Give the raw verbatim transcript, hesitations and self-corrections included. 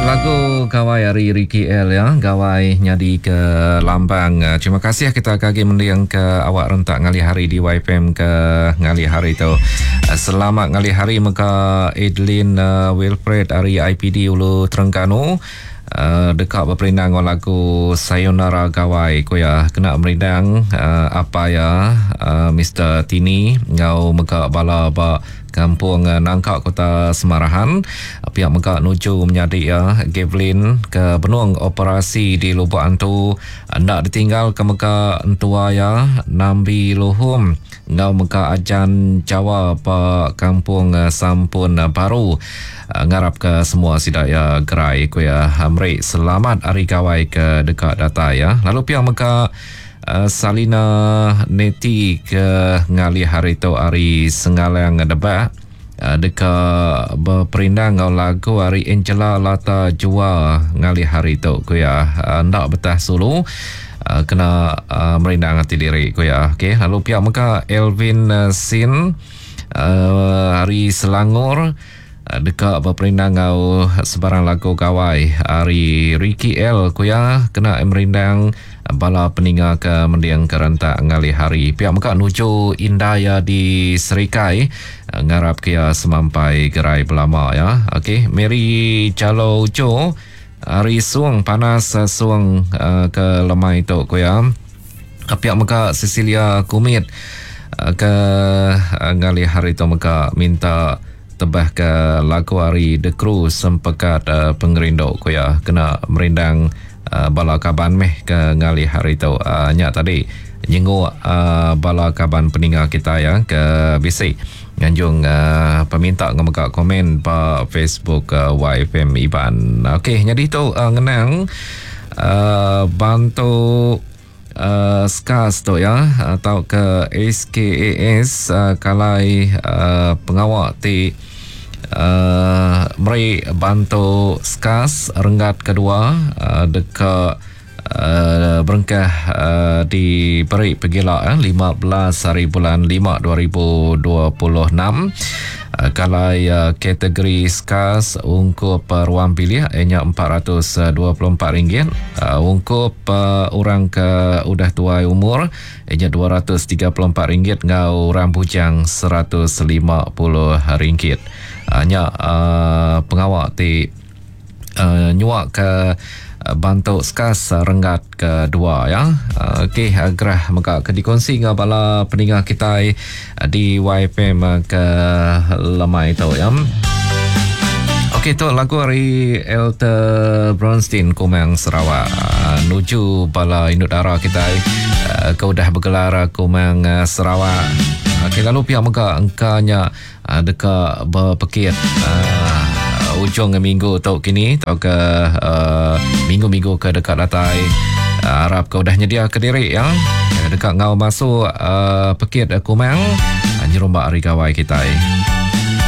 Lagu gawai hari Ricky L ya, gawai nyadi ke lambang. Terima kasih kita kagi mendiang ke awak rentak ngali hari di Y F M ke ngali hari tu. Selamat ngali hari maka Adeline uh, Wilfred hari I P D Ulu Terengganu. Uh, dekat berperindang lagu Sayonara Gawai ko ya kena merindang uh, apa ya uh, Mister Tini ngau meka bala ba kampung uh, Nangkak Kota Semarahan pihak meka nuju menjadi ya Gavlin ke benung operasi di Lubuk Antu nak ditinggal ke meka entua ya Nambi Luhum ngau meka ajan Jawa pa kampung uh, Sampun uh, Baru uh, ngarap ke semua sidak ya gerai ko ya Amri selamat hari gawai ke dekat data ya. Lalu pihak meka uh, Salina Neti ke ngali hari tu hari Sengalang Debak uh, dekat berperindang ngau lagu hari Angela Lata Jua ngali hari tu ko ya uh, ndak betah sulu uh, kena uh, merindang hati diri ko ya. Okey, lalu pihak meka Elvin uh, Sin uh, hari Selangor dekat berperindang ngau sebarang lagu gawai hari Ricky L kuya kena merindang bala peninga ke mendiang kerentak ngali hari pihak meka nuju Indaya di Serikai ngarap kia semampai gerai belama ya. Okey, Mary Jalo Jo hari suang panas suang uh, ke lemai tu kuya pihak meka Cecilia Kumit uh, ke uh, ngali hari tu meka minta tebah ke lagu hari The Crew sempekat uh, pengerindok ko ya kena merindang uh, bala kaban meh ke ngali hari tu uh, nyak tadi nyengok uh, bala kaban peninggal kita ya ke bisik nganjung uh, peminta ngemeka komen pa Facebook uh, Y F M Iban. Okey, jadi tu uh, ngenang uh, bantu Uh, SCAS tu ya atau ke S K A S uh, kalai uh, pengawal ti uh, meri bantu SCAS renggat kedua uh, dekat uh, berengkah uh, diberi pegila eh, lima belas hari bulan lima dua ribu dua puluh enam. Uh, kalai uh, kategori SCAS ungkup uh, ruang pilih ianya empat ratus dua puluh empat ringgit, uh, ungkup uh, orang ke udah tua umur ianya dua ratus tiga puluh empat ringgit ngau orang bujang seratus lima puluh ringgit. Hanya uh, pengawal ti uh, nyuak ke bantu SCAS renggat kedua ya. Uh, Okey, gerah maka ke dikongsi dengan bala peninggal kita di Y F M ke lemai tu ya. Okey, tu lagu hari Elta Bronstein Kumang Sarawak uh, nuju bala induk darah kita uh, ke udah bergelar Kumang uh, Sarawak. Okey, lalu pihak maka engkanya uh, dekat berpekit uh, ujung minggu tu kini atau ke uh, minggu-minggu ke dekat datai uh, harap kau dah nyedia ke diri ya dekat ngau masuk uh, pekit uh, Kumang uh, nyerombak hari gawai kita.